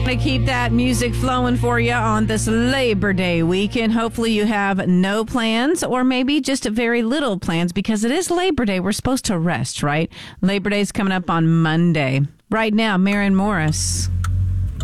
To keep that music flowing for you on this Labor Day weekend. Hopefully you have no plans or maybe just very little plans because it is Labor Day. We're supposed to rest, right? Labor Day is coming up on Monday. Right now, Maren Morris.